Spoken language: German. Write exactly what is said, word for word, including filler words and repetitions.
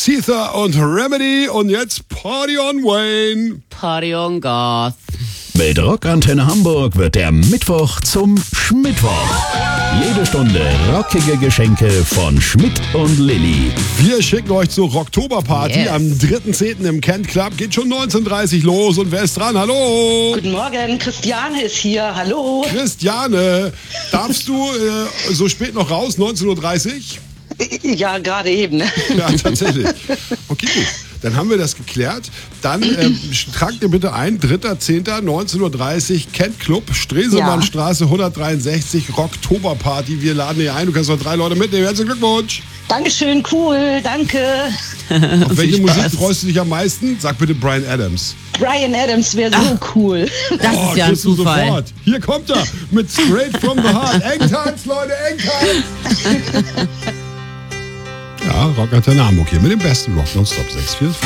Seether und Remedy und jetzt Party on Wayne. Party on Goth. Mit Rockantenne Hamburg wird der Mittwoch zum Schmittwoch. Jede Stunde rockige Geschenke von Schmidt und Lilly. Wir schicken euch zur Rocktoberparty Yes. am dritten zehnten im Kent Club. Geht schon neunzehn Uhr dreißig los und wer ist dran? Hallo! Guten Morgen, Christiane ist hier. Hallo. Christiane, darfst du äh, so spät noch raus, neunzehn Uhr dreißig? Ja, gerade eben. Ja, tatsächlich. Okay, gut. Dann haben wir das geklärt. Dann äh, tragt ihr bitte ein, dritter zehnter neunzehn Uhr dreißig, Kent Club, Stresemannstraße hundertdreiundsechzig, Rocktoberparty. Wir laden dich ein. Du kannst noch drei Leute mitnehmen. Herzlichen Glückwunsch. Dankeschön, cool, danke. Auf welche Viel Musik Spaß. freust du dich am meisten? Sag bitte Brian Adams. Brian Adams wäre so cool. Das Oh, ist ja ein kriegst du Zufall. sofort. Hier kommt er mit Straight from the Heart. Engtanz, Leute, Engtanz. Ja, Rockantenne Hamburg hier mit dem besten Rock nonstop sechs vier vier.